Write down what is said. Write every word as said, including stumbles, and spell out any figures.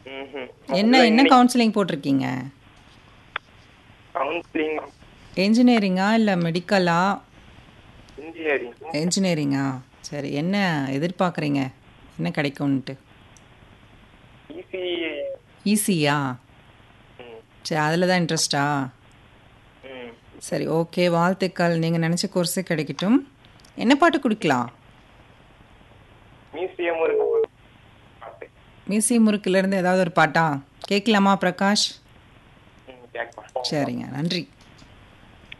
ம்ஹும். என்ன முதல்ல என்ன இன்னைக்கு கவுன்சிலிங் போட்டிருக்கீங்க? கவுன்சிலிங் என்ஜினியரிங்கா இல்லை மெடிக்கலா? இன்ஜினியரிங். என்ஜினியரிங்கா? சரி, என்ன எதிர்பார்க்குறீங்க, என்ன கிடைக்கும்ன்ட்டு? ஈசி. ஈஸியா? ம். சரி, அதில் தான் இன்ட்ரெஸ்டா? ம். சரி, ஓகே, வாழ்த்துக்கள். நீங்கள் நினச்ச கோர்ஸே கிடைக்கட்டும். என்ன பாட்டு குடிக்கலாம்? மியூசியம் இருக்கு பாட்டு. மியூசியம் முறுக்குலேருந்து ஏதாவது ஒரு பாட்டா கேட்கலாமா பிரகாஷ்? ம் கேட்கலாம். சரிங்க, நன்றி.